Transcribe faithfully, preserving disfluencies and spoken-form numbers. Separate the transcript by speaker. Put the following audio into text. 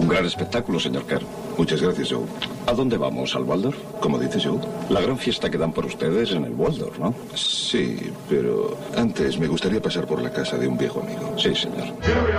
Speaker 1: Un gran espectáculo, señor Kerr.
Speaker 2: Muchas gracias, Joe.
Speaker 1: ¿A dónde vamos? ¿Al Waldorf?
Speaker 2: ¿Cómo dice Joe?
Speaker 1: La gran fiesta que dan por ustedes en el Waldorf, ¿no?
Speaker 2: Sí, pero antes me gustaría pasar por la casa de un viejo amigo.
Speaker 1: Sí, señor.